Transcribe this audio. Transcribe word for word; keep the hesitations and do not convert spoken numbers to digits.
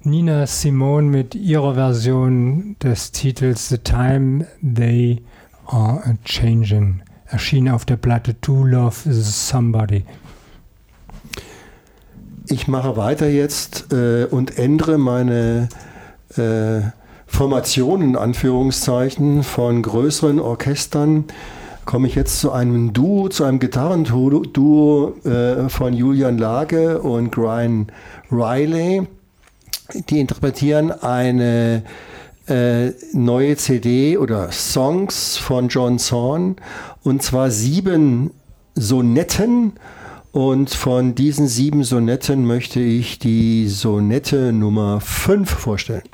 Nina Simone mit ihrer Version des Titels The Time They Are A-Changin', erschien auf der Platte To Love Somebody. Ich mache weiter jetzt äh, und ändere meine äh, Formation in Anführungszeichen von größeren Orchestern. Komme ich jetzt zu einem Duo, zu einem Gitarrenduo äh, von Julian Lage und Brian Riley. Die interpretieren eine äh, neue C D oder Songs von John Zorn, und zwar sieben Sonetten. Und von diesen sieben Sonetten möchte ich die Sonette Nummer fünf vorstellen.